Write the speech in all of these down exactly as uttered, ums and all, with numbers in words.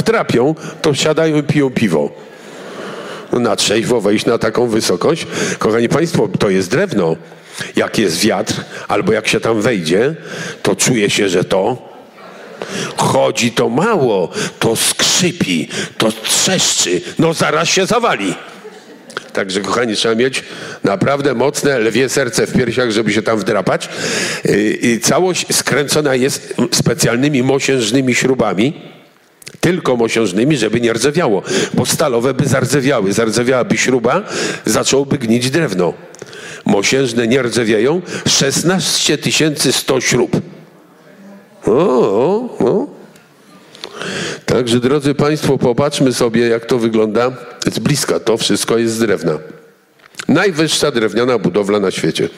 wdrapią, to siadają i piją piwo. No na trzeźwo wejść na taką wysokość. Kochani państwo, to jest drewno. Jak jest wiatr, albo jak się tam wejdzie, to czuje się, że to chodzi, to mało, to skrzypi, to trzeszczy, no zaraz się zawali. Także, kochani, trzeba mieć naprawdę mocne lwie serce w piersiach, żeby się tam wdrapać. I całość skręcona jest specjalnymi mosiężnymi śrubami, tylko mosiężnymi, żeby nie rdzewiało, bo stalowe by zardzewiały. Zardzewiałaby śruba, zaczęłoby gnić drewno. Mosiężne nie rdzewieją, szesnaście tysięcy sto śrub. O, o, o. Także, drodzy państwo, popatrzmy sobie, jak to wygląda z bliska. To wszystko jest z drewna. Najwyższa drewniana budowla na świecie.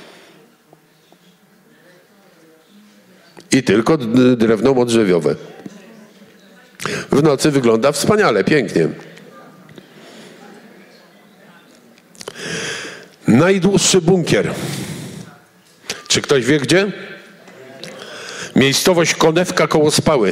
I tylko drewno modrzewiowe. W nocy wygląda wspaniale, pięknie. Najdłuższy bunkier. Czy ktoś wie gdzie? Miejscowość Konewka koło Spały.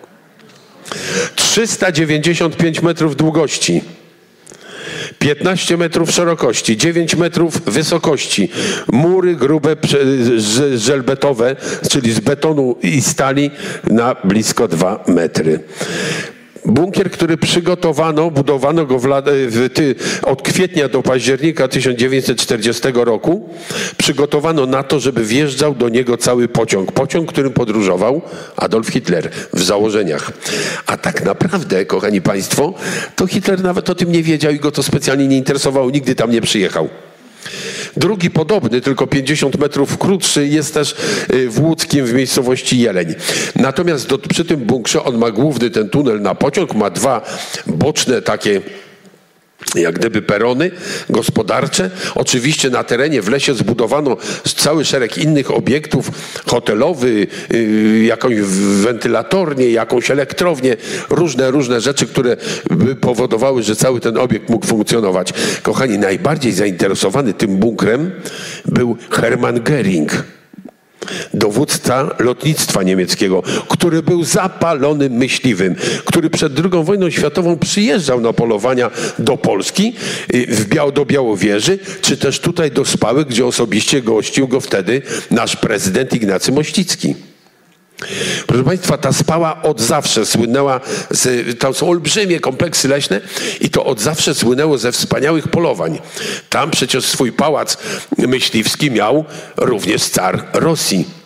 trzysta dziewięćdziesiąt pięć metrów długości, piętnaście metrów szerokości, dziewięć metrów wysokości. Mury grube, żelbetowe, czyli z betonu i stali na blisko dwa metry. Bunkier, który przygotowano, budowano go w, w, ty, od kwietnia do października tysiąc dziewięćset czterdziestego roku. Przygotowano na to, żeby wjeżdżał do niego cały pociąg. Pociąg, którym podróżował Adolf Hitler w założeniach. A tak naprawdę, kochani państwo, to Hitler nawet o tym nie wiedział i go to specjalnie nie interesowało. Nigdy tam nie przyjechał. Drugi podobny, tylko pięćdziesiąt metrów krótszy, jest też w Łódzkim w miejscowości Jeleń. Natomiast do, przy tym bunkrze on ma główny ten tunel na pociąg, ma dwa boczne takie jak gdyby perony gospodarcze. Oczywiście na terenie w lesie zbudowano cały szereg innych obiektów, hotelowy, yy, jakąś wentylatornię, jakąś elektrownię, różne, różne rzeczy, które by powodowały, że cały ten obiekt mógł funkcjonować. Kochani, najbardziej zainteresowany tym bunkrem był Hermann Göring, dowódca lotnictwa niemieckiego, który był zapalonym myśliwym, który przed drugą wojną światową przyjeżdżał na polowania do Polski, w Biał, do Białowieży, czy też tutaj do Spały, gdzie osobiście gościł go wtedy nasz prezydent Ignacy Mościcki. Proszę państwa, ta Spała od zawsze słynęła, z, tam są olbrzymie kompleksy leśne i to od zawsze słynęło ze wspaniałych polowań. Tam przecież swój pałac myśliwski miał również car Rosji.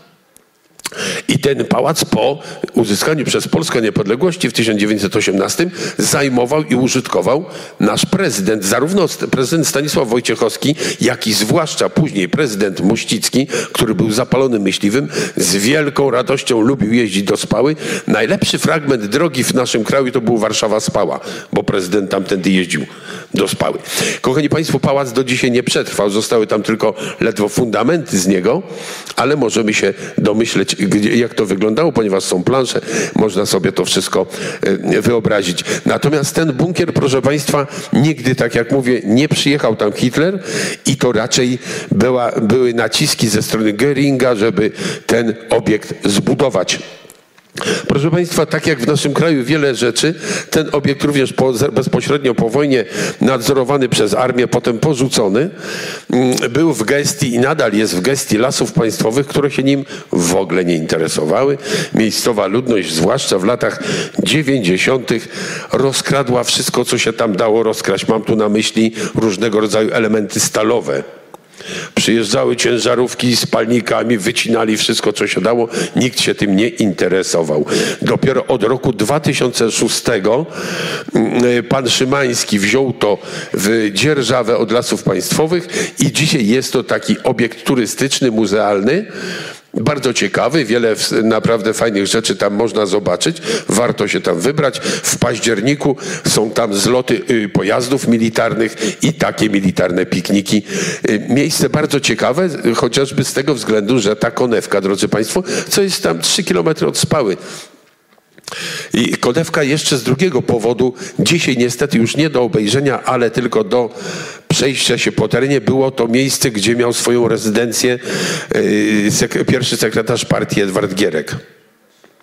I ten pałac po uzyskaniu przez Polskę niepodległości w tysiąc dziewięćset osiemnastym zajmował i użytkował nasz prezydent, zarówno prezydent Stanisław Wojciechowski, jak i zwłaszcza później prezydent Mościcki, który był zapalonym myśliwym, z wielką radością lubił jeździć do Spały. Najlepszy fragment drogi w naszym kraju to był Warszawa-Spała, bo prezydent tamtędy jeździł do Spały. Kochani państwo, pałac do dzisiaj nie przetrwał, zostały tam tylko ledwo fundamenty z niego, ale możemy się domyśleć, jak to wyglądało, ponieważ są plansze, można sobie to wszystko wyobrazić. Natomiast ten bunkier, proszę państwa, nigdy, tak jak mówię, nie przyjechał tam Hitler i to raczej była, były naciski ze strony Göringa, żeby ten obiekt zbudować. Proszę państwa, tak jak w naszym kraju wiele rzeczy, ten obiekt również po, bezpośrednio po wojnie nadzorowany przez armię, potem porzucony, był w gestii i nadal jest w gestii Lasów Państwowych, które się nim w ogóle nie interesowały. Miejscowa ludność, zwłaszcza w latach dziewięćdziesiątych, rozkradła wszystko, co się tam dało rozkraść. Mam tu na myśli różnego rodzaju elementy stalowe. Przyjeżdżały ciężarówki z palnikami, wycinali wszystko, co się dało. Nikt się tym nie interesował. Dopiero od roku dwa tysiące szóstego pan Szymański wziął to w dzierżawę od Lasów Państwowych i dzisiaj jest to taki obiekt turystyczny, muzealny. Bardzo ciekawy, wiele naprawdę fajnych rzeczy tam można zobaczyć. Warto się tam wybrać. W październiku są tam zloty pojazdów militarnych i takie militarne pikniki. Miejsce bardzo ciekawe, chociażby z tego względu, że ta Konewka, drodzy państwo, co jest tam trzy kilometry od Spały. I Konewka jeszcze z drugiego powodu, dzisiaj niestety już nie do obejrzenia, ale tylko do przejścia się po terenie, było to miejsce, gdzie miał swoją rezydencję yy, sek- pierwszy sekretarz partii Edward Gierek.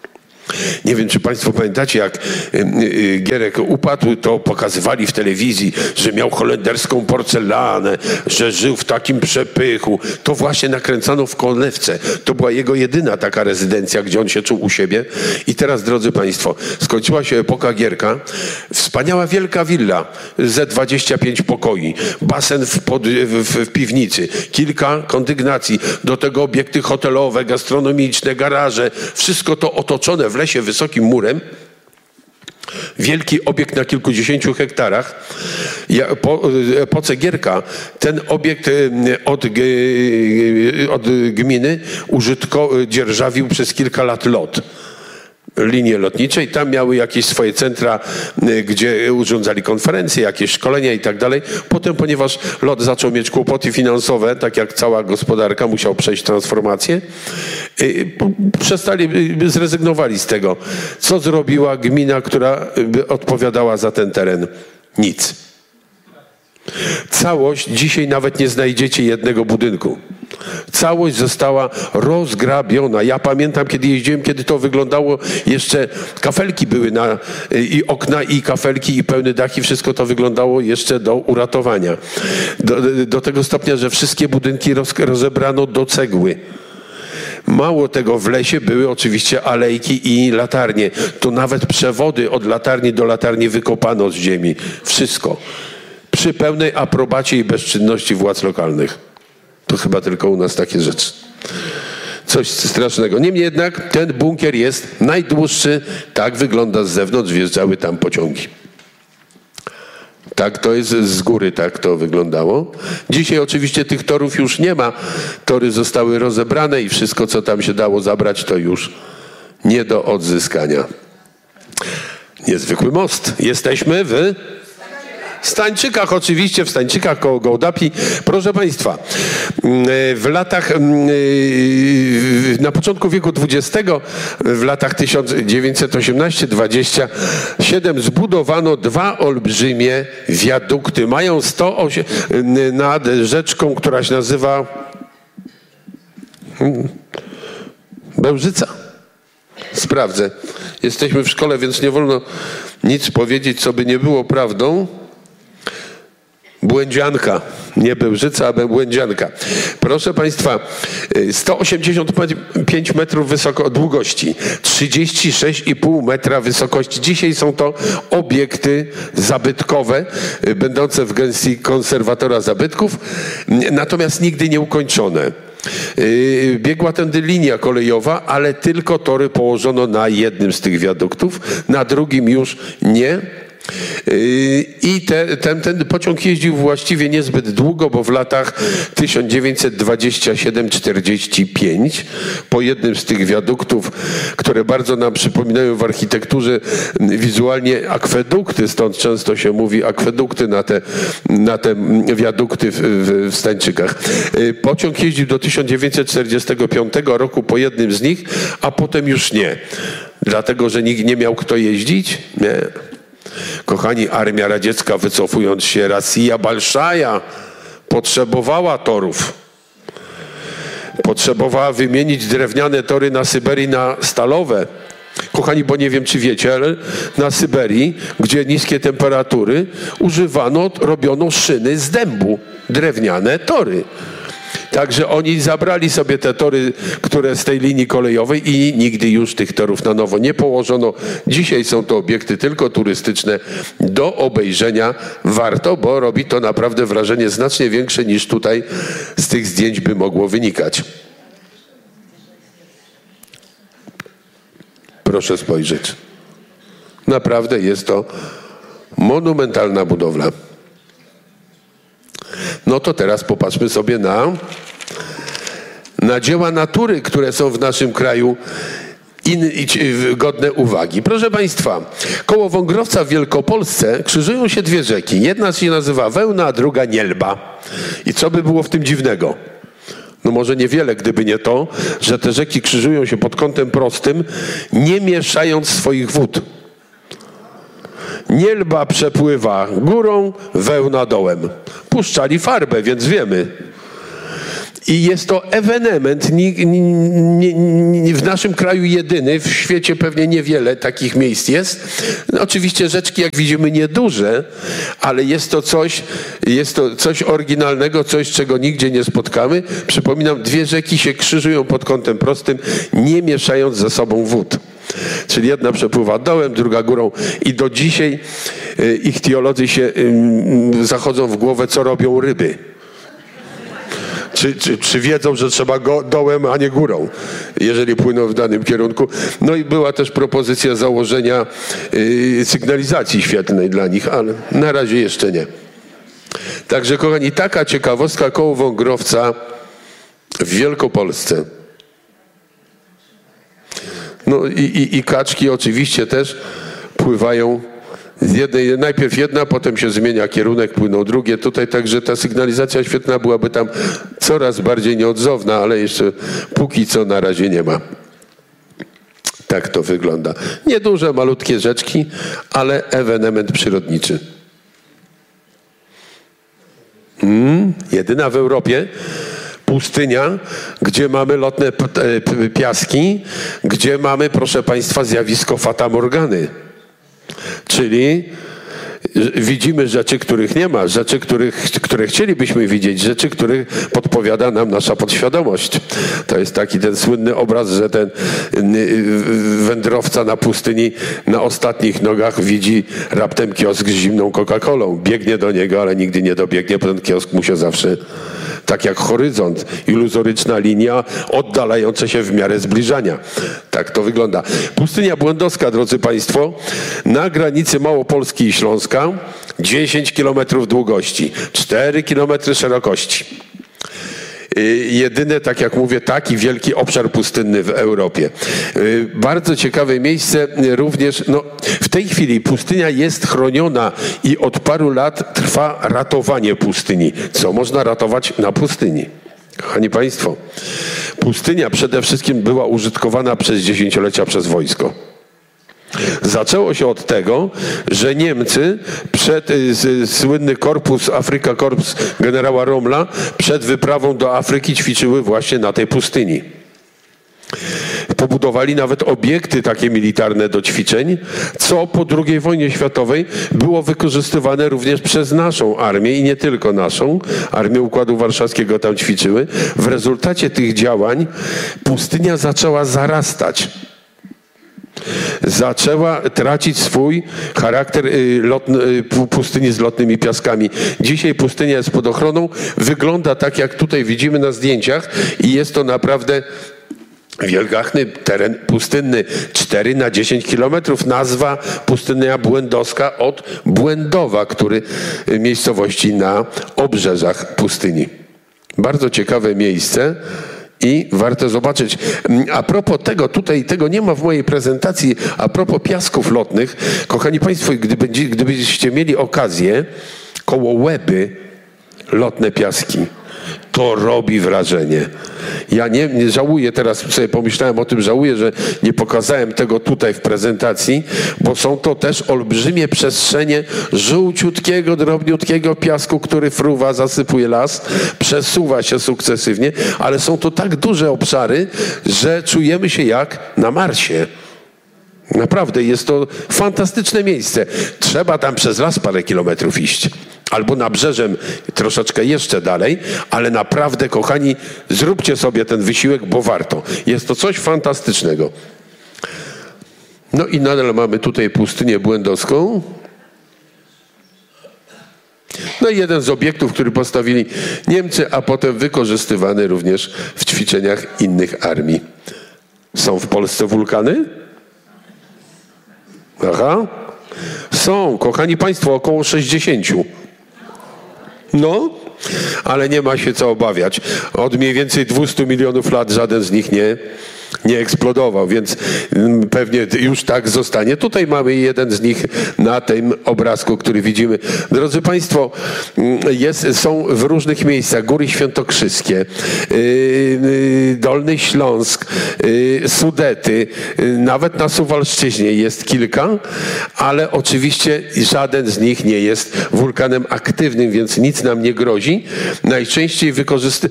Nie wiem, czy państwo pamiętacie, jak Gierek upadł, to pokazywali w telewizji, że miał holenderską porcelanę, że żył w takim przepychu. To właśnie nakręcano w Konewce. To była jego jedyna taka rezydencja, gdzie on się czuł u siebie. I teraz, drodzy państwo, skończyła się epoka Gierka. Wspaniała wielka willa ze dwadzieścia pięć pokoi, basen w, pod, w, w piwnicy, kilka kondygnacji, do tego obiekty hotelowe, gastronomiczne, garaże. Wszystko to otoczone w lesie wysokim murem. Wielki obiekt na kilkudziesięciu hektarach. Po epoce Gierka ten obiekt od, od gminy użytko, dzierżawił przez kilka lat LOT. Linie lotnicze i tam miały jakieś swoje centra, gdzie urządzali konferencje, jakieś szkolenia i tak dalej. Potem, ponieważ LOT zaczął mieć kłopoty finansowe, tak jak cała gospodarka, musiał przejść transformację, przestali, zrezygnowali z tego. Co zrobiła gmina, która by odpowiadała za ten teren? Nic. Całość, dzisiaj nawet nie znajdziecie jednego budynku. Całość została rozgrabiona. Ja pamiętam, kiedy jeździłem, kiedy to wyglądało, jeszcze kafelki były na, i okna, i kafelki, i pełny dach, i wszystko to wyglądało jeszcze do uratowania. Do, do tego stopnia, że wszystkie budynki roz, rozebrano do cegły. Mało tego, w lesie były oczywiście alejki i latarnie. To nawet przewody od latarni do latarni wykopano z ziemi. Wszystko. Przy pełnej aprobacie i bezczynności władz lokalnych. To chyba tylko u nas takie rzeczy. Coś strasznego. Niemniej jednak ten bunkier jest najdłuższy. Tak wygląda z zewnątrz. Wjeżdżały tam pociągi. Tak to jest z góry, tak to wyglądało. Dzisiaj oczywiście tych torów już nie ma. Tory zostały rozebrane i wszystko, co tam się dało zabrać, to już nie do odzyskania. Niezwykły most. Jesteśmy w Stańczykach, oczywiście, w Stańczykach koło Gołdapi. Proszę państwa, w latach, na początku wieku dwudziestego, w latach tysiąc dziewięćset osiemnaście do dwudziestego siódmego zbudowano dwa olbrzymie wiadukty. Mają sto osiem nad rzeczką, która się nazywa Bełżyca. Sprawdzę. Jesteśmy w szkole, więc nie wolno nic powiedzieć, co by nie było prawdą. Błędzianka. Nie Bełżyca, a Błędzianka. Proszę państwa, sto osiemdziesiąt pięć metrów wysoko długości, trzydzieści sześć i pół metra wysokości. Dzisiaj są to obiekty zabytkowe, będące w gestii konserwatora zabytków, natomiast nigdy nie ukończone. Biegła tędy linia kolejowa, ale tylko tory położono na jednym z tych wiaduktów, na drugim już nie. I te, ten, ten pociąg jeździł właściwie niezbyt długo, bo w latach tysiąc dziewięćset dwudziestego siódmego do czterdziestego piątego po jednym z tych wiaduktów, które bardzo nam przypominają w architekturze wizualnie akwedukty, stąd często się mówi akwedukty na te, na te wiadukty w, w, w Stańczykach. Pociąg jeździł do tysiąc dziewięćset czterdziestego piątego roku po jednym z nich, a potem już nie. Dlatego, że nikt nie miał kto jeździć? Nie. Kochani, armia radziecka, wycofując się, Rosja Balszaja potrzebowała torów. Potrzebowała wymienić drewniane tory na Syberii na stalowe. Kochani, bo nie wiem, czy wiecie, ale na Syberii, gdzie niskie temperatury, używano, robiono szyny z dębu. Drewniane tory. Także oni zabrali sobie te tory, które z tej linii kolejowej i nigdy już tych torów na nowo nie położono. Dzisiaj są to obiekty tylko turystyczne. Do obejrzenia warto, bo robi to naprawdę wrażenie znacznie większe niż tutaj z tych zdjęć by mogło wynikać. Proszę spojrzeć. Naprawdę jest to monumentalna budowla. No to teraz popatrzmy sobie na, na dzieła natury, które są w naszym kraju in, godne uwagi. Proszę państwa, koło Wągrowca w Wielkopolsce krzyżują się dwie rzeki. Jedna się nazywa Wełna, a druga Nielba. I co by było w tym dziwnego? No może niewiele, gdyby nie to, że te rzeki krzyżują się pod kątem prostym, nie mieszając swoich wód. Nielba przepływa górą, Wełna dołem. Puszczali farbę, więc wiemy. I jest to ewenement ni, ni, ni, ni, w naszym kraju jedyny, w świecie pewnie niewiele takich miejsc jest. No, oczywiście rzeczki, jak widzimy, nieduże, ale jest to coś, jest to coś oryginalnego, coś, czego nigdzie nie spotkamy. Przypominam, dwie rzeki się krzyżują pod kątem prostym, nie mieszając ze sobą wód. Czyli jedna przepływa dołem, druga górą i do dzisiaj y, ich teolodzy się y, zachodzą w głowę, co robią ryby. Czy, czy, czy wiedzą, że trzeba go dołem, a nie górą, jeżeli płyną w danym kierunku. No i była też propozycja założenia y, sygnalizacji świetlnej dla nich, ale na razie jeszcze nie. Także, kochani, taka ciekawostka koło Wągrowca w Wielkopolsce. No i, i, i kaczki oczywiście też pływają z jednej, najpierw jedna, potem się zmienia kierunek, płyną drugie. Tutaj także ta sygnalizacja świetna byłaby tam coraz bardziej nieodzowna, ale jeszcze póki co na razie nie ma. Tak to wygląda. Nieduże, malutkie rzeczki, ale ewenement przyrodniczy. Hmm, jedyna w Europie pustynia, gdzie mamy lotne piaski, gdzie mamy, proszę Państwa, zjawisko fatamorgany. Czyli widzimy rzeczy, których nie ma, rzeczy, których, które chcielibyśmy widzieć, rzeczy, których podpowiada nam nasza podświadomość. To jest taki ten słynny obraz, że ten wędrowca na pustyni na ostatnich nogach widzi raptem kiosk z zimną Coca-Colą. Biegnie do niego, ale nigdy nie dobiegnie, bo ten kiosk mu się zawsze, tak jak horyzont, iluzoryczna linia oddalająca się w miarę zbliżania. Tak to wygląda. Pustynia Błędowska, drodzy Państwo, na granicy Małopolski i Śląska, dziesięć kilometrów długości, cztery kilometry szerokości. Jedyne, tak jak mówię, taki wielki obszar pustynny w Europie. Bardzo ciekawe miejsce również, no, w tej chwili pustynia jest chroniona i od paru lat trwa ratowanie pustyni. Co można ratować na pustyni? Kochani Państwo, pustynia przede wszystkim była użytkowana przez dziesięciolecia przez wojsko. Zaczęło się od tego, że Niemcy, przed y, słynny korpus, Afrika Korps generała Rommla, przed wyprawą do Afryki ćwiczyły właśnie na tej pustyni. Pobudowali nawet obiekty takie militarne do ćwiczeń, co po drugiej wojnie światowej było wykorzystywane również przez naszą armię i nie tylko naszą. Armię Układu Warszawskiego tam ćwiczyły. W rezultacie tych działań pustynia zaczęła zarastać. Zaczęła tracić swój charakter lotny, pustyni z lotnymi piaskami. Dzisiaj pustynia jest pod ochroną. Wygląda tak, jak tutaj widzimy na zdjęciach i jest to naprawdę wielgachny teren pustynny, cztery na dziesięć kilometrów. Nazwa pustynia Błędowska od Błędowa, który miejscowości na obrzeżach pustyni. Bardzo ciekawe miejsce. I warto zobaczyć. A propos tego, tutaj tego nie ma w mojej prezentacji, a propos piasków lotnych, kochani Państwo, gdyby, gdybyście mieli okazję koło Łeby lotne piaski, to robi wrażenie. Ja nie, nie żałuję, teraz sobie pomyślałem o tym, żałuję, że nie pokazałem tego tutaj w prezentacji, bo są to też olbrzymie przestrzenie żółciutkiego, drobniutkiego piasku, który fruwa, zasypuje las, przesuwa się sukcesywnie, ale są to tak duże obszary, że czujemy się jak na Marsie. Naprawdę jest to fantastyczne miejsce. Trzeba tam przez las parę kilometrów iść. Albo nabrzeżem troszeczkę jeszcze dalej, ale naprawdę, kochani, zróbcie sobie ten wysiłek, bo warto. Jest to coś fantastycznego. No i nadal mamy tutaj pustynię Błędowską. No i jeden z obiektów, który postawili Niemcy, a potem wykorzystywany również w ćwiczeniach innych armii. Są w Polsce wulkany? Aha. Są, kochani Państwo, około sześćdziesięciu. No, ale nie ma się co obawiać. Od mniej więcej dwustu milionów lat żaden z nich nie nie eksplodował, więc pewnie już tak zostanie. Tutaj mamy jeden z nich na tym obrazku, który widzimy. Drodzy Państwo, jest, są w różnych miejscach Góry Świętokrzyskie, Dolny Śląsk, Sudety, nawet na Suwalszczyźnie jest kilka, ale oczywiście żaden z nich nie jest wulkanem aktywnym, więc nic nam nie grozi. Najczęściej wykorzysty...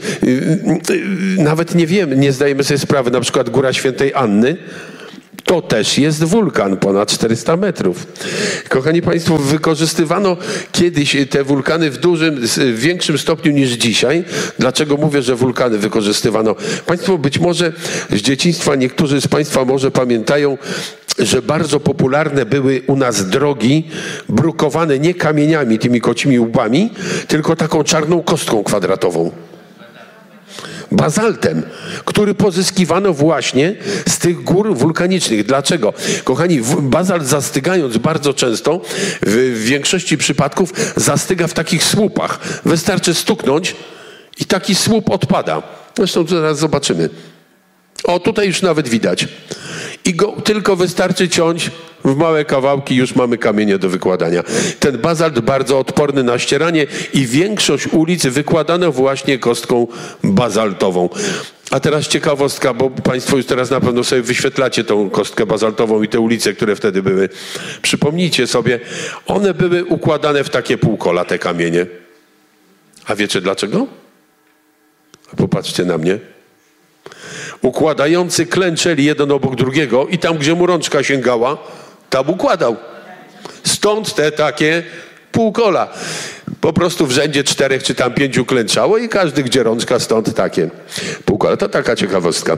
Nawet nie wiemy, nie zdajemy sobie sprawy, na przykład Góra Świętej Anny, to też jest wulkan, ponad czterysta metrów. Kochani Państwo, wykorzystywano kiedyś te wulkany w dużym, w większym stopniu niż dzisiaj. Dlaczego mówię, że wulkany wykorzystywano? Państwo być może z dzieciństwa, niektórzy z Państwa może pamiętają, że bardzo popularne były u nas drogi brukowane nie kamieniami, tymi kocimi łbami, tylko taką czarną kostką kwadratową. Bazaltem, który pozyskiwano właśnie z tych gór wulkanicznych. Dlaczego? Kochani, bazalt zastygając bardzo często, w większości przypadków zastyga w takich słupach. Wystarczy stuknąć i taki słup odpada. Zresztą zaraz zobaczymy. O, tutaj już nawet widać. I go tylko wystarczy ciąć w małe kawałki, już mamy kamienie do wykładania. Ten bazalt bardzo odporny na ścieranie i większość ulic wykładano właśnie kostką bazaltową. A teraz ciekawostka, bo Państwo już teraz na pewno sobie wyświetlacie tą kostkę bazaltową i te ulice, które wtedy były. Przypomnijcie sobie, one były układane w takie półkola, te kamienie. A wiecie dlaczego? Popatrzcie na mnie. Układający klęczeli jeden obok drugiego i tam, gdzie mu rączka sięgała, tam układał. Stąd te takie półkola. Po prostu w rzędzie czterech czy tam pięciu klęczało i każdy, gdzie rączka, stąd takie półkola. To taka ciekawostka.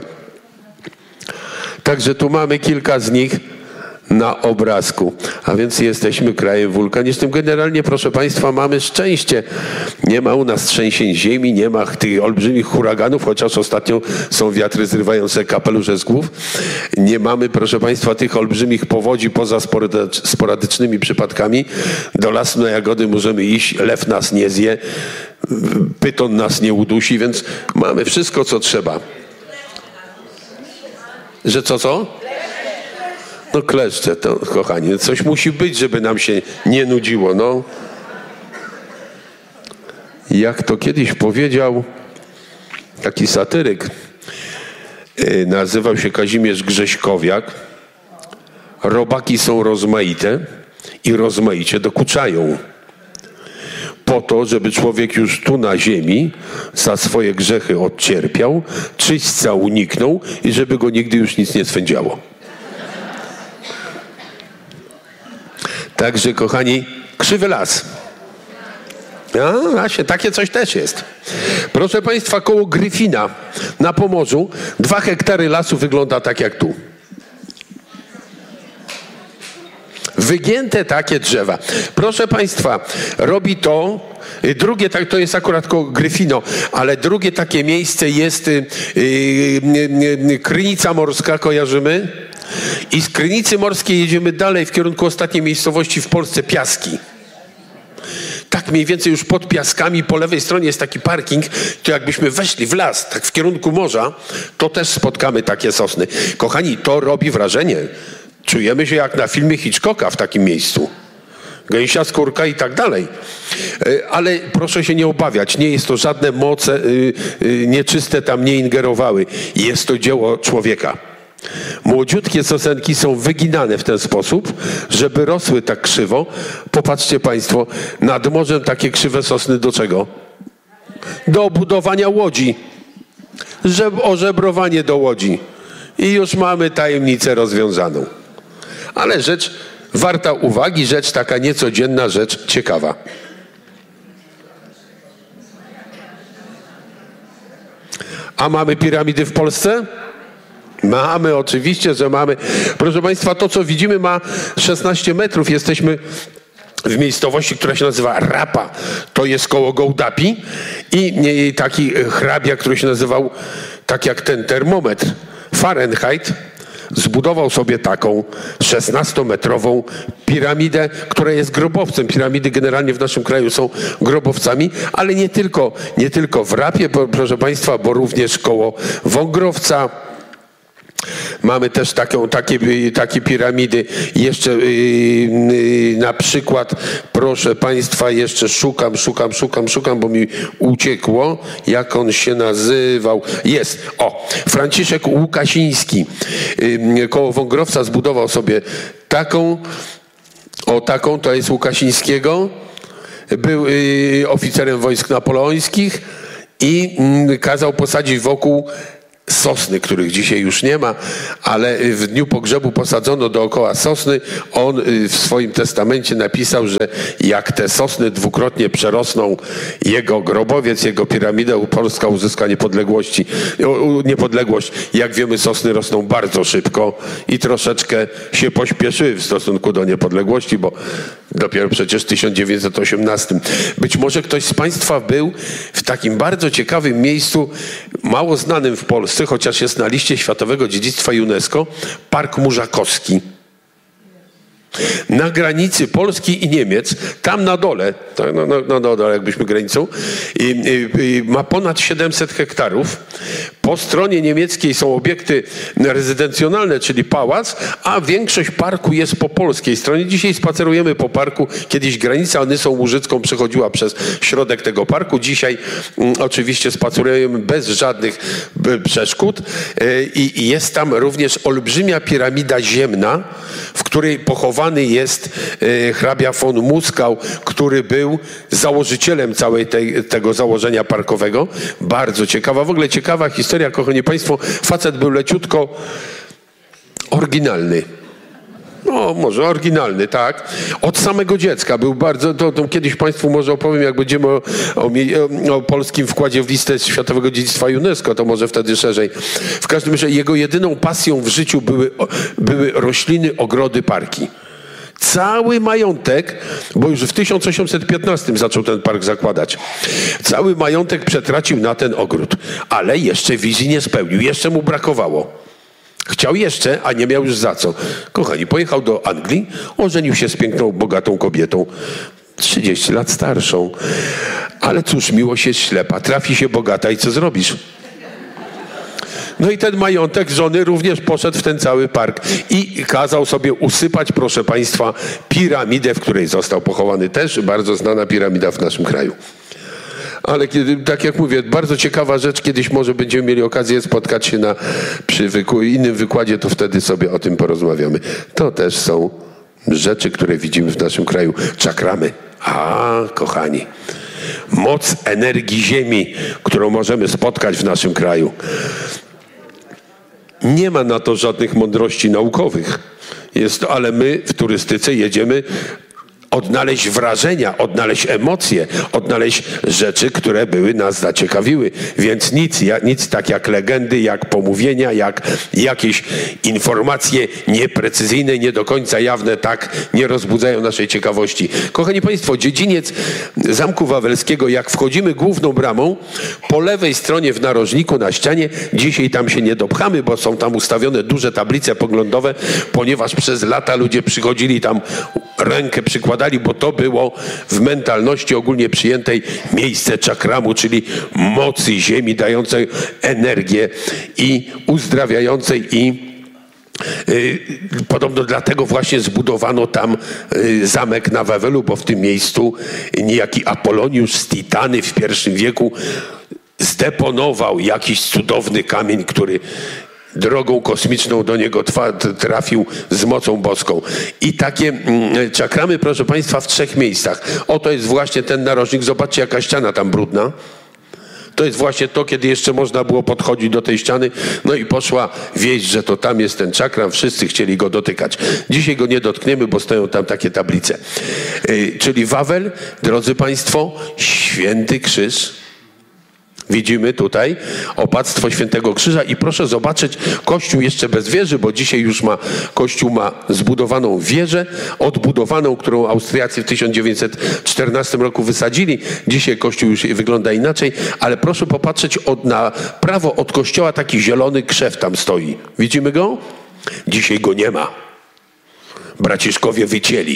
Także tu mamy kilka z nich na obrazku. A więc jesteśmy krajem wulkanicznym. Generalnie, proszę Państwa, mamy szczęście. Nie ma u nas trzęsień ziemi, nie ma tych olbrzymich huraganów, chociaż ostatnio są wiatry zrywające kapelusze z głów. Nie mamy, proszę Państwa, tych olbrzymich powodzi poza sporadycznymi przypadkami. Do lasu na jagody możemy iść, lew nas nie zje, pyton nas nie udusi, więc mamy wszystko, co trzeba. Że co, co? No kleszcze, to kochani, coś musi być, żeby nam się nie nudziło, no. Jak to kiedyś powiedział taki satyryk, yy, nazywał się Kazimierz Grześkowiak, robaki są rozmaite i rozmaicie dokuczają. Po to, żeby człowiek już tu na ziemi za swoje grzechy odcierpiał, czyśćca uniknął i żeby go nigdy już nic nie swędziało. Także, kochani, krzywy las. A, właśnie, takie coś też jest. Proszę Państwa, koło Gryfina na Pomorzu dwa hektary lasu wygląda tak jak tu. Wygięte takie drzewa. Proszę Państwa, robi to, drugie, tak, to jest akurat koło Gryfino, ale drugie takie miejsce jest yy, yy, yy, Krynica Morska, kojarzymy? I z Krynicy Morskiej jedziemy dalej w kierunku ostatniej miejscowości w Polsce, Piaski. Tak mniej więcej już pod Piaskami po lewej stronie jest taki parking, to jakbyśmy weszli w las, tak w kierunku morza, to też spotkamy takie sosny. Kochani, to robi wrażenie. Czujemy się jak na filmie Hitchcocka w takim miejscu. Gęsia skórka i tak dalej. Ale proszę się nie obawiać, nie jest to żadne moce nieczyste tam nie ingerowały. Jest to dzieło człowieka. Młodziutkie sosenki są wyginane w ten sposób, żeby rosły tak krzywo. Popatrzcie Państwo, nad morzem takie krzywe sosny do czego? Do budowania łodzi. Żeb- ożebrowanie do łodzi. I już mamy tajemnicę rozwiązaną. Ale rzecz warta uwagi, rzecz taka niecodzienna, rzecz ciekawa. A mamy piramidy w Polsce? Mamy, oczywiście, że mamy. Proszę Państwa, to co widzimy ma szesnaście metrów. Jesteśmy w miejscowości, która się nazywa Rapa. To jest koło Gołdapi. I taki hrabia, który się nazywał tak jak ten termometr, Fahrenheit, zbudował sobie taką szesnastometrową piramidę, która jest grobowcem. Piramidy generalnie w naszym kraju są grobowcami, ale nie tylko, nie tylko w Rapie, proszę Państwa, bo również koło Wągrowca, Mamy też taką, takie, takie piramidy. Jeszcze yy, yy, na przykład, proszę państwa, jeszcze szukam, szukam, szukam, szukam, bo mi uciekło. Jak on się nazywał? Jest. O, Franciszek Łukasiński. Yy, koło Wągrowca zbudował sobie taką, o taką, to jest Łukasińskiego. Był yy, oficerem wojsk napoleońskich i yy, kazał posadzić wokół sosny, których dzisiaj już nie ma, ale w dniu pogrzebu posadzono dookoła sosny. On w swoim testamencie napisał, że jak te sosny dwukrotnie przerosną jego grobowiec, jego piramidę, Polska uzyska niepodległości. Niepodległość. Jak wiemy, sosny rosną bardzo szybko i troszeczkę się pośpieszyły w stosunku do niepodległości, bo dopiero przecież w tysiąc dziewięćset osiemnastym. Być może ktoś z państwa był w takim bardzo ciekawym miejscu, mało znanym w Polsce, chociaż jest na liście Światowego Dziedzictwa UNESCO, Park Murzakowski. Na granicy Polski i Niemiec, tam na dole, no, no, no, no dole jakbyśmy granicą, i, i, i ma ponad siedemset hektarów. Po stronie niemieckiej są obiekty rezydencjonalne, czyli pałac, a większość parku jest po polskiej stronie. Dzisiaj spacerujemy po parku. Kiedyś granica Nysą Łużycką przechodziła przez środek tego parku. Dzisiaj mm, oczywiście spacerujemy bez żadnych b, przeszkód. Yy, I jest tam również olbrzymia piramida ziemna, w której pochowany jest yy, hrabia von Muskau, który był założycielem całej tej, tego założenia parkowego. Bardzo ciekawa, w ogóle ciekawa historia. Kochani państwo, facet był leciutko oryginalny. No, może oryginalny, tak. Od samego dziecka był bardzo, to, to kiedyś państwu może opowiem, jak będziemy o, o, o polskim wkładzie w listę Światowego Dziedzictwa UNESCO, to może wtedy szerzej. W każdym razie jego jedyną pasją w życiu były, były rośliny, ogrody, parki. Cały majątek, bo już w tysiąc osiemset piętnastym zaczął ten park zakładać, cały majątek przetracił na ten ogród, ale jeszcze wizji nie spełnił, jeszcze mu brakowało. Chciał jeszcze, a nie miał już za co. Kochani, pojechał do Anglii, ożenił się z piękną, bogatą kobietą, trzydzieści lat starszą. Ale cóż, miłość jest ślepa, trafi się bogata i co zrobisz? No i ten majątek żony również poszedł w ten cały park i kazał sobie usypać, proszę państwa, piramidę, w której został pochowany. Też bardzo znana piramida w naszym kraju. Ale kiedy, tak jak mówię, bardzo ciekawa rzecz, kiedyś może będziemy mieli okazję spotkać się na, przy wyku, innym wykładzie, to wtedy sobie o tym porozmawiamy. To też są rzeczy, które widzimy w naszym kraju. Czakramy. A, kochani, moc energii Ziemi, którą możemy spotkać w naszym kraju. Nie ma na to żadnych mądrości naukowych. Jest to, ale my w turystyce jedziemy odnaleźć wrażenia, odnaleźć emocje, odnaleźć rzeczy, które były nas zaciekawiły. Więc nic, ja, nic tak jak legendy, jak pomówienia, jak jakieś informacje nieprecyzyjne, nie do końca jawne, tak nie rozbudzają naszej ciekawości. Kochani państwo, dziedziniec Zamku Wawelskiego, jak wchodzimy główną bramą, po lewej stronie w narożniku na ścianie, dzisiaj tam się nie dopchamy, bo są tam ustawione duże tablice poglądowe, ponieważ przez lata ludzie przychodzili tam, rękę przykładali, bo to było w mentalności ogólnie przyjętej miejsce czakramu, czyli mocy ziemi dającej energię i uzdrawiającej i Yy, podobno dlatego właśnie zbudowano tam yy, zamek na Wawelu, bo w tym miejscu niejaki Apoloniusz z Titany w pierwszym wieku zdeponował jakiś cudowny kamień, który drogą kosmiczną do niego trafił z mocą boską. I takie mm, czakramy, proszę państwa, w trzech miejscach. Oto jest właśnie ten narożnik. Zobaczcie, jaka ściana tam brudna. To jest właśnie to, kiedy jeszcze można było podchodzić do tej ściany. No i poszła wieść, że to tam jest ten czakram. Wszyscy chcieli go dotykać. Dzisiaj go nie dotkniemy, bo stoją tam takie tablice. Yy, czyli Wawel, drodzy państwo, Święty Krzyż. Widzimy tutaj opactwo Świętego Krzyża i proszę zobaczyć kościół jeszcze bez wieży, bo dzisiaj już ma, kościół ma zbudowaną wieżę, odbudowaną, którą Austriacy w tysiąc dziewięćset czternastym roku wysadzili. Dzisiaj kościół już wygląda inaczej, ale proszę popatrzeć od, na prawo od kościoła taki zielony krzew tam stoi. Widzimy go? Dzisiaj go nie ma. Braciszkowie wycięli.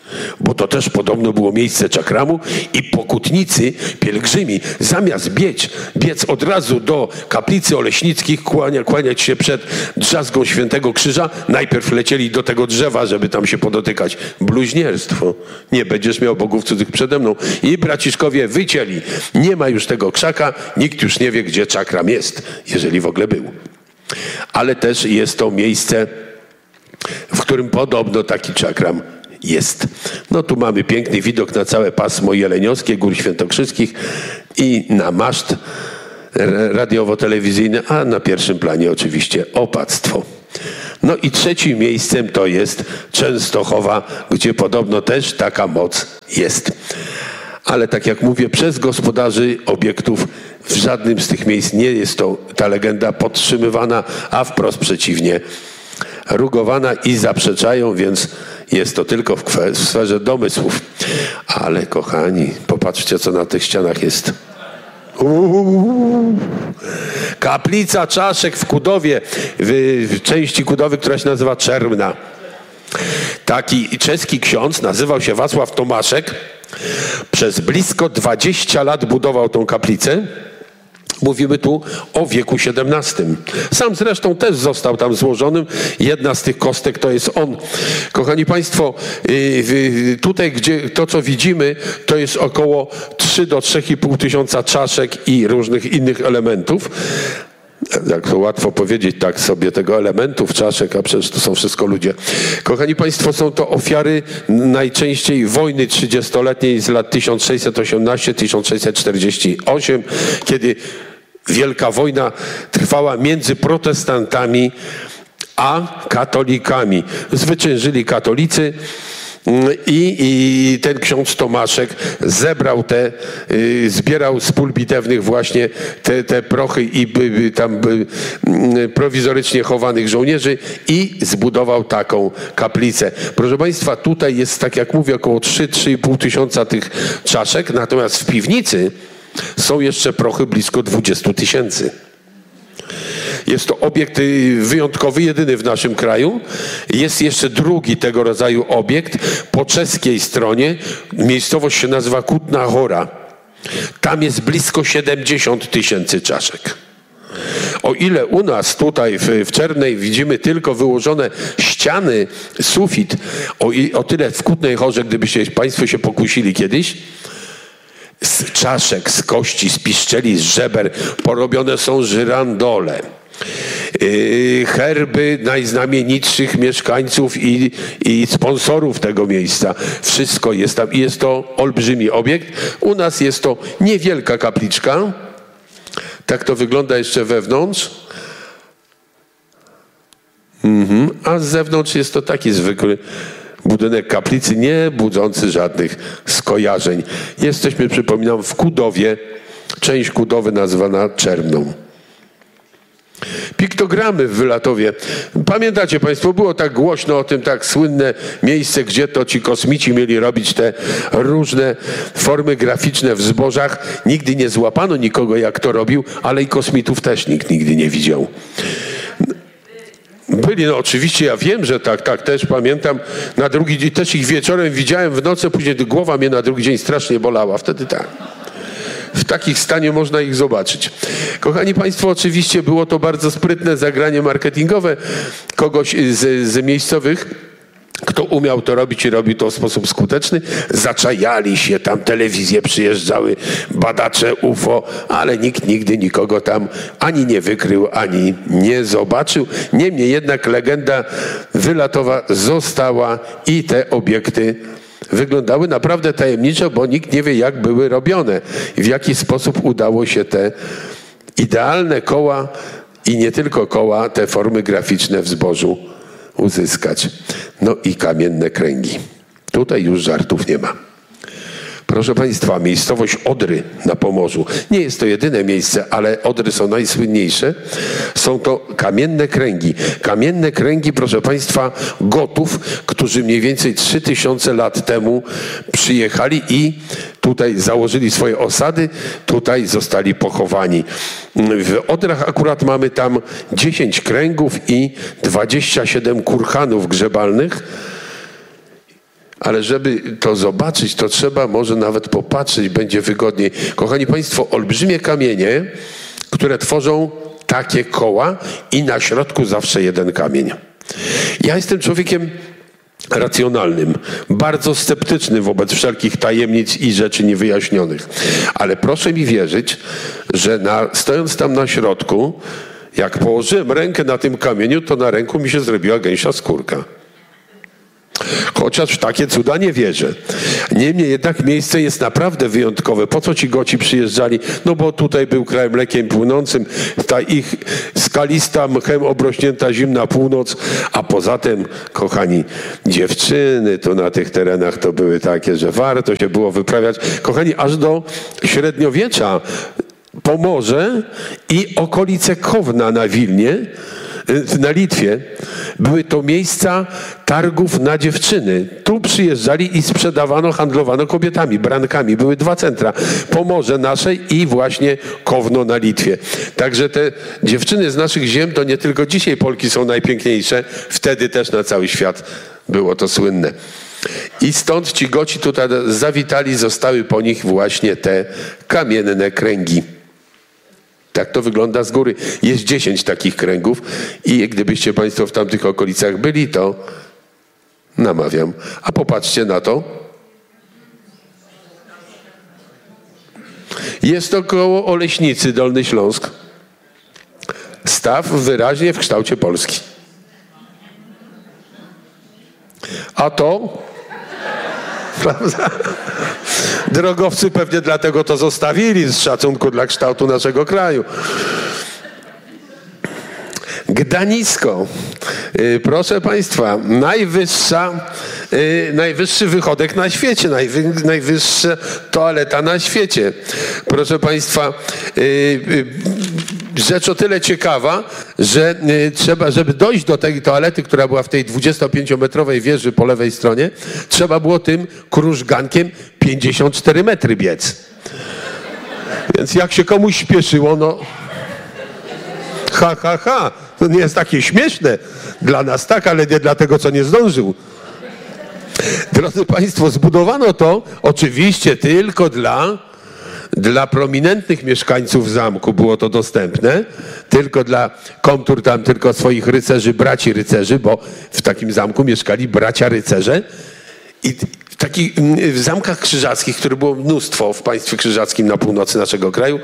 bo to też podobno było miejsce czakramu i pokutnicy, pielgrzymi, zamiast biec, biec od razu do kaplicy Oleśnickich, kłania, kłaniać się przed drzazgą Świętego Krzyża, najpierw lecieli do tego drzewa, żeby tam się podotykać. Bluźnierstwo. Nie będziesz miał bogów cudzych przede mną. I braciszkowie wycięli. Nie ma już tego krzaka, nikt już nie wie, gdzie czakram jest, jeżeli w ogóle był. Ale też jest to miejsce, w którym podobno taki czakram jest. No tu mamy piękny widok na całe pasmo jeleniowskie, Gór Świętokrzyskich i na maszt radiowo-telewizyjny, a na pierwszym planie oczywiście opactwo. No i trzecim miejscem to jest Częstochowa, gdzie podobno też taka moc jest. Ale tak jak mówię, przez gospodarzy obiektów w żadnym z tych miejsc nie jest to ta legenda podtrzymywana, a wprost przeciwnie, rugowana i zaprzeczają, więc jest to tylko w, w sferze domysłów. Ale kochani, popatrzcie, co na tych ścianach jest. Uuu. Kaplica Czaszek w Kudowie, w, w części Kudowy, która się nazywa Czermna. Taki czeski ksiądz, nazywał się Wacław Tomaszek, przez blisko dwadzieścia lat budował tą kaplicę. Mówimy tu o wieku siedemnastym. Sam zresztą też został tam złożonym. Jedna z tych kostek to jest on. Kochani Państwo, tutaj gdzie to, co widzimy, to jest około trzy do trzech i pół tysiąca czaszek i różnych innych elementów. Jak to łatwo powiedzieć tak sobie, tego elementów, czaszek, a przecież to są wszystko ludzie. Kochani Państwo, są to ofiary najczęściej wojny trzydziestoletniej z lat tysiąc sześćset osiemnaście do tysiąc sześćset czterdzieści osiem, kiedy wielka wojna trwała między protestantami a katolikami. Zwyciężyli katolicy. I, I ten ksiądz Tomaszek zebrał te, y, zbierał z pól bitewnych właśnie te, te prochy i by, by, tam by, y, prowizorycznie chowanych żołnierzy i zbudował taką kaplicę. Proszę Państwa, tutaj jest, tak jak mówię, około trzy do trzech i pół tysiąca tych czaszek, natomiast w piwnicy są jeszcze prochy blisko dwudziestu tysięcy. Jest to obiekt wyjątkowy, jedyny w naszym kraju. Jest jeszcze drugi tego rodzaju obiekt po czeskiej stronie. Miejscowość się nazywa Kutna Hora. Tam jest blisko siedemdziesiąt tysięcy czaszek. O ile u nas tutaj w, w Czernej widzimy tylko wyłożone ściany, sufit, o, o tyle w Kutnej Horze, gdybyście Państwo się pokusili kiedyś, z czaszek, z kości, z piszczeli, z żeber porobione są żyrandole. Yy, herby najznamienitszych mieszkańców i, i sponsorów tego miejsca. Wszystko jest tam i jest to olbrzymi obiekt. U nas jest to niewielka kapliczka. Tak to wygląda jeszcze wewnątrz. Mhm. A z zewnątrz jest to taki zwykły budynek kaplicy, nie budzący żadnych skojarzeń. Jesteśmy, przypominam, w Kudowie. Część Kudowy nazwana Czermną. Piktogramy w Wylatowie. Pamiętacie Państwo, było tak głośno o tym, tak słynne miejsce, gdzie to ci kosmici mieli robić te różne formy graficzne w zbożach. Nigdy nie złapano nikogo, jak to robił, ale i kosmitów też nikt nigdy nie widział. Byli, no oczywiście, ja wiem, że tak, tak, też pamiętam. Na drugi dzień, też ich wieczorem widziałem w nocy, później głowa mnie na drugi dzień strasznie bolała. Wtedy tak. W takich stanie można ich zobaczyć. Kochani Państwo, oczywiście było to bardzo sprytne zagranie marketingowe kogoś z, z miejscowych, kto umiał to robić i robił to w sposób skuteczny. Zaczajali się, tam telewizje przyjeżdżały, badacze U F O, ale nikt nigdy nikogo tam ani nie wykrył, ani nie zobaczył. Niemniej jednak legenda wylatowa została i te obiekty wyglądały naprawdę tajemniczo, bo nikt nie wie, jak były robione. W jaki sposób udało się te idealne koła i nie tylko koła, te formy graficzne w zbożu uzyskać. No i kamienne kręgi. Tutaj już żartów nie ma. Proszę Państwa, miejscowość Odry na Pomorzu. Nie jest to jedyne miejsce, ale Odry są najsłynniejsze. Są to kamienne kręgi. Kamienne kręgi, proszę Państwa, Gotów, którzy mniej więcej trzy tysiące lat temu przyjechali i tutaj założyli swoje osady, tutaj zostali pochowani. W Odrach akurat mamy tam dziesięć kręgów i dwadzieścia siedem kurhanów grzebalnych. ale żeby to zobaczyć, to trzeba może nawet popatrzeć, będzie wygodniej. Kochani Państwo, olbrzymie kamienie, które tworzą takie koła i na środku zawsze jeden kamień. Ja jestem człowiekiem racjonalnym, bardzo sceptycznym wobec wszelkich tajemnic i rzeczy niewyjaśnionych. Ale proszę mi wierzyć, że na, stojąc tam na środku, jak położyłem rękę na tym kamieniu, to na ręku mi się zrobiła gęsia skórka. Chociaż w takie cuda nie wierzę. Niemniej jednak miejsce jest naprawdę wyjątkowe. Po co ci Goci przyjeżdżali? No bo tutaj był kraj mlekiem płynącym, ta ich skalista, mchem obrośnięta zimna północ, a poza tym, kochani, dziewczyny tu na tych terenach to były takie, że warto się było wyprawiać. Kochani, aż do średniowiecza Pomorze i okolice Kowna na Wilnie, na Litwie, były to miejsca targów na dziewczyny. Tu przyjeżdżali i sprzedawano, handlowano kobietami, brankami. Były dwa centra. Pomorze nasze i właśnie Kowno na Litwie. Także te dziewczyny z naszych ziem to nie tylko dzisiaj Polki są najpiękniejsze, wtedy też na cały świat było to słynne. I stąd ci Goci tutaj zawitali, zostały po nich właśnie te kamienne kręgi. Tak to wygląda z góry. Jest dziesięć takich kręgów i gdybyście Państwo w tamtych okolicach byli, to namawiam. A popatrzcie na to. Jest to koło Oleśnicy, Dolny Śląsk. Staw wyraźnie w kształcie Polski. A to... Prawda? Drogowcy pewnie dlatego to zostawili z szacunku dla kształtu naszego kraju. Gdańsko. Yy, proszę Państwa, najwyższa, yy, najwyższy wychodek na świecie, najwy, najwyższa toaleta na świecie. Proszę Państwa, yy, yy, rzecz o tyle ciekawa, że y, trzeba, żeby dojść do tej toalety, która była w tej dwudziestopięciometrowej wieży po lewej stronie, trzeba było tym krużgankiem pięćdziesiąt cztery metry biec. Więc jak się komuś śpieszyło, no ha, ha, ha, to nie jest takie śmieszne. Dla nas tak, ale nie dla tego, co nie zdążył. Drodzy Państwo, zbudowano to oczywiście tylko dla Dla prominentnych mieszkańców zamku było to dostępne, tylko dla komtur tam tylko swoich rycerzy, braci rycerzy, bo w takim zamku mieszkali bracia rycerze. I w takich w zamkach krzyżackich, których było mnóstwo w państwie krzyżackim na północy naszego kraju,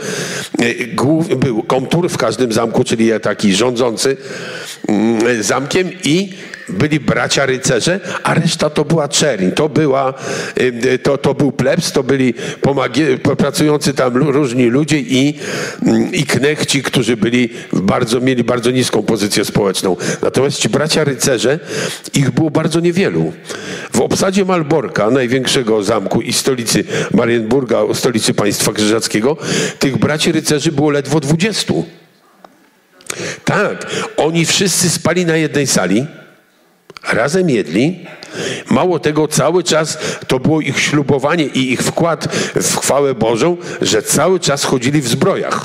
był komtur w każdym zamku, czyli taki rządzący zamkiem i byli bracia rycerze, a reszta to była czerń, to, była, to, to był plebs, to byli pomagie, pracujący tam różni ludzie i, i knechci, którzy byli bardzo, mieli bardzo niską pozycję społeczną. Natomiast ci bracia rycerze, ich było bardzo niewielu. W obsadzie Malborka, największego zamku i stolicy Marienburga, stolicy państwa krzyżackiego, tych braci rycerzy było ledwo dwudziestu. Tak, oni wszyscy spali na jednej sali, razem jedli. Mało tego, cały czas to było ich ślubowanie i ich wkład w chwałę Bożą, że cały czas chodzili w zbrojach.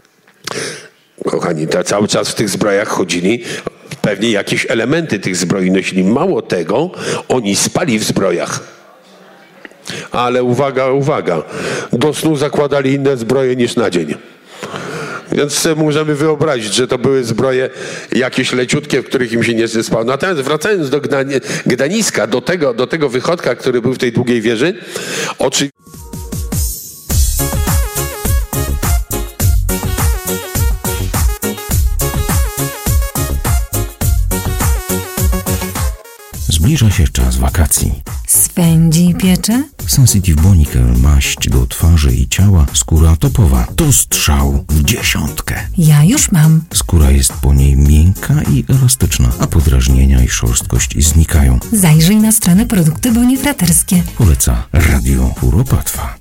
Kochani, ta, cały czas w tych zbrojach chodzili, pewnie jakieś elementy tych zbroi nosili. Mało tego, oni spali w zbrojach. Ale uwaga, uwaga, do snu zakładali inne zbroje niż na dzień. Więc sobie możemy wyobrazić, że to były zbroje jakieś leciutkie, w których im się nie spał. Natomiast wracając do Gdań- Gdańska, do tego, do tego wychodka, który był w tej długiej wieży, oczywiście... Zbliża się czas wakacji. Swędzi i piecze? Sensitive Bonical, maść do twarzy i ciała, skóra topowa. To strzał w dziesiątkę. Ja już mam. Skóra jest po niej miękka i elastyczna, a podrażnienia i szorstkość znikają. Zajrzyj na stronę Produkty Bonifraterskie. Poleca Radio Kuropatwa.